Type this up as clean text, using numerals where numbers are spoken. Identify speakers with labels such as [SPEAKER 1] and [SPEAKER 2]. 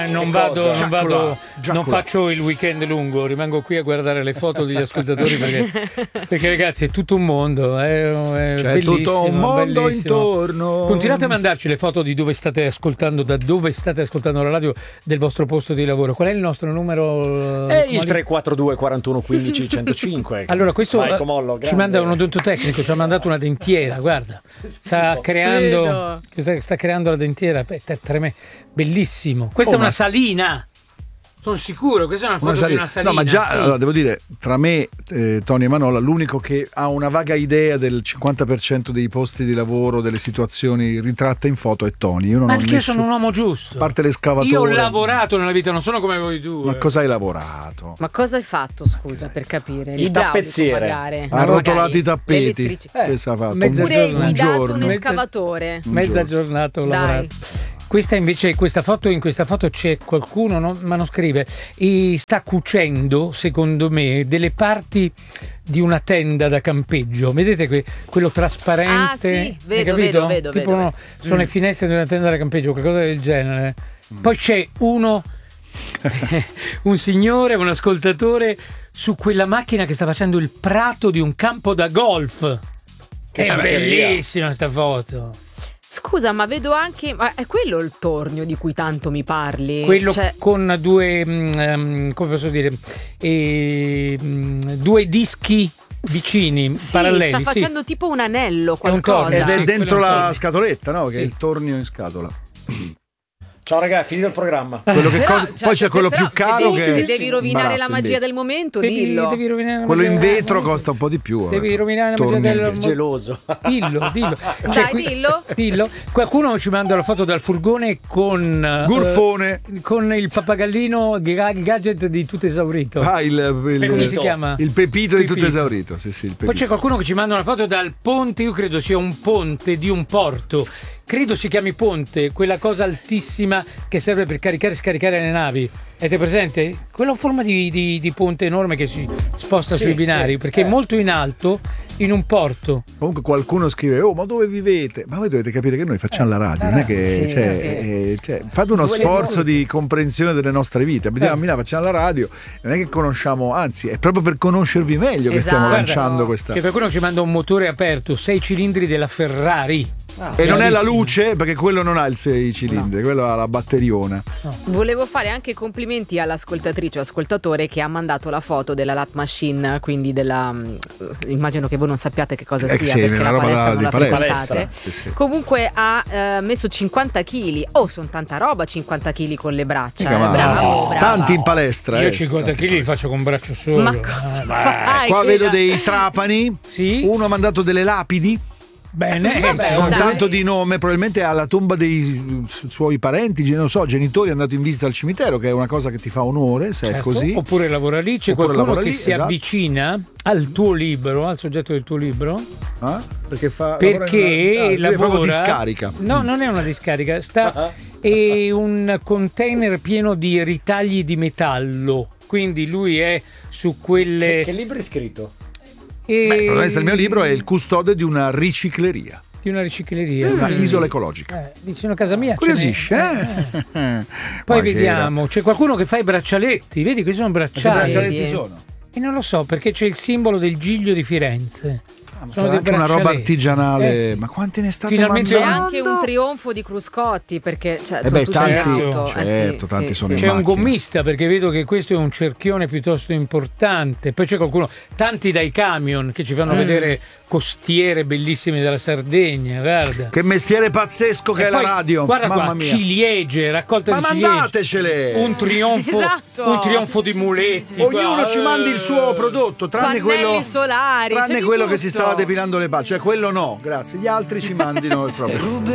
[SPEAKER 1] Non faccio il weekend lungo, rimango qui a guardare le foto degli ascoltatori perché ragazzi è tutto un mondo, è
[SPEAKER 2] c'è tutto un mondo intorno.
[SPEAKER 1] Continuate a mandarci le foto di dove state ascoltando, da dove state ascoltando la radio, del vostro posto di lavoro. Qual è il nostro numero?
[SPEAKER 3] È il 342 41 15 105.
[SPEAKER 1] Allora questo ci manda un odontotecnico, ci ha mandato una dentiera, guarda, sta creando la dentiera, bellissimo. Questa è una salina, sono sicuro, questa è una foto di una salina.
[SPEAKER 2] No, ma già, allora, devo dire, tra me, Tony e Manola, l'unico che ha una vaga idea del 50% dei posti di lavoro, delle situazioni ritratte in foto è Tony. Io non
[SPEAKER 1] ma perché sono un uomo giusto.
[SPEAKER 2] A parte l'escavatore.
[SPEAKER 1] Io ho lavorato nella vita, non sono come voi due.
[SPEAKER 2] Ma cosa hai lavorato?
[SPEAKER 4] Ma cosa hai fatto, scusa, per capire?
[SPEAKER 3] Il tappezziere.
[SPEAKER 2] Ha rotolato i tappeti. Cosa ha fatto?
[SPEAKER 4] Oppure hai guidato un escavatore.
[SPEAKER 1] Mezza giornata ho lavorato. Questa invece, in questa foto c'è qualcuno, ma non scrive, e sta cucendo, secondo me, delle parti di una tenda da campeggio. Vedete quello trasparente?
[SPEAKER 4] Ah sì, vedo.
[SPEAKER 1] Tipo sono le finestre di una tenda da campeggio, qualcosa del genere. Poi c'è un signore, un ascoltatore, su quella macchina che sta facendo il prato di un campo da golf. Che è bellissima sta foto.
[SPEAKER 4] Scusa, ma vedo anche. Ma è quello il tornio di cui tanto mi parli?
[SPEAKER 1] Quello con due. Come posso dire? Due dischi vicini, paralleli.
[SPEAKER 4] Sta facendo tipo un anello, qualcosa.
[SPEAKER 2] Ed è dentro la scatoletta, no? Che è il tornio in scatola.
[SPEAKER 3] Ciao ragazzi, finito il programma.
[SPEAKER 2] Poi c'è quello più caro che.
[SPEAKER 4] Se devi rovinare la magia del momento, dillo.
[SPEAKER 2] Quello in vetro costa un po' di più.
[SPEAKER 1] Devi rovinare la magia del
[SPEAKER 3] geloso.
[SPEAKER 1] Dillo.
[SPEAKER 4] Dai,
[SPEAKER 1] dillo. Qualcuno ci manda la foto dal furgone con
[SPEAKER 2] Gurfone.
[SPEAKER 1] Con il pappagallino, il gadget di tutto esaurito.
[SPEAKER 2] Come
[SPEAKER 1] si chiama?
[SPEAKER 2] Il pepito di tutto esaurito. Sì,
[SPEAKER 1] poi c'è qualcuno che ci manda una foto dal ponte, io credo sia un ponte di un porto. Credo si chiami ponte, quella cosa altissima che serve per caricare e scaricare le navi. Avete presente? Quella forma di ponte enorme che si sposta sui binari, perché è molto in alto, in un porto.
[SPEAKER 2] Comunque qualcuno scrive: oh, ma dove vivete? Ma voi dovete capire che noi facciamo la radio, non è che fate uno sforzo di comprensione delle nostre vite. Abitiamo a Milano, facciamo la radio, non è che conosciamo, anzi è proprio per conoscervi meglio che stiamo lanciando questa.
[SPEAKER 1] Che qualcuno ci manda un motore aperto, 6 cilindri della Ferrari.
[SPEAKER 2] E non è la luce, perché quello non ha il 6 cilindri, quello ha la batteriona.
[SPEAKER 4] Volevo fare anche complimenti all'ascoltatrice o ascoltatore che ha mandato la foto della lat machine, quindi della immagino che voi non sappiate che cosa sia, perché la palestra non la frequentate.
[SPEAKER 2] Sì.
[SPEAKER 4] Comunque ha messo 50 kg. Sono tanta roba, 50 kg con le braccia.
[SPEAKER 2] Bravo. Tanti in palestra.
[SPEAKER 1] Io 50 kg li faccio con un braccio solo.
[SPEAKER 4] Ma cosa fai?
[SPEAKER 2] Qua vedo dei trapani.
[SPEAKER 1] Sì.
[SPEAKER 2] Uno ha mandato delle lapidi.
[SPEAKER 1] Bene,
[SPEAKER 2] non tanto di nome, probabilmente alla tomba dei suoi parenti, non so, genitori, è andato in visita al cimitero, che è una cosa che ti fa onore, se è così.
[SPEAKER 1] Oppure lavora lì, c'è qualcuno che si avvicina al tuo libro, al soggetto del tuo libro.
[SPEAKER 2] Perché
[SPEAKER 1] lavora
[SPEAKER 2] proprio discarica.
[SPEAKER 1] No, non è una discarica, è un container pieno di ritagli di metallo, quindi lui è su quelle.
[SPEAKER 3] Che libro è scritto?
[SPEAKER 2] Il mio libro è il custode di una ricicleria.
[SPEAKER 1] Una
[SPEAKER 2] isola ecologica.
[SPEAKER 1] Vicino a casa mia.
[SPEAKER 2] Curiosisce,
[SPEAKER 1] Poi vediamo, c'è qualcuno che fa i braccialetti. Vedi che sono braccialetti.
[SPEAKER 2] Che braccialetti sono?
[SPEAKER 1] E non lo so, perché c'è il simbolo del Giglio di Firenze.
[SPEAKER 2] Sono anche una roba artigianale, ma quanti ne state
[SPEAKER 1] finalmente
[SPEAKER 2] mangiando?
[SPEAKER 4] C'è anche un trionfo di Cruscotti, perché
[SPEAKER 2] tanti sono in
[SPEAKER 1] c'è un
[SPEAKER 2] macchina.
[SPEAKER 1] gommista, perché vedo che questo è un cerchione piuttosto importante. Poi c'è qualcuno, tanti dai camion che ci fanno vedere costiere bellissime della Sardegna, guarda.
[SPEAKER 2] Che mestiere pazzesco che è la radio.
[SPEAKER 1] Guarda
[SPEAKER 2] mamma
[SPEAKER 1] qua,
[SPEAKER 2] mia.
[SPEAKER 1] Ciliegie, raccolta di ciliegie.
[SPEAKER 2] Ma mandatecele!
[SPEAKER 1] Un trionfo di muletti.
[SPEAKER 2] Ognuno ci mandi il suo prodotto, tranne quello
[SPEAKER 4] solari,
[SPEAKER 2] che si stava depilando le palle, cioè quello no, grazie. Gli altri ci mandino il proprio.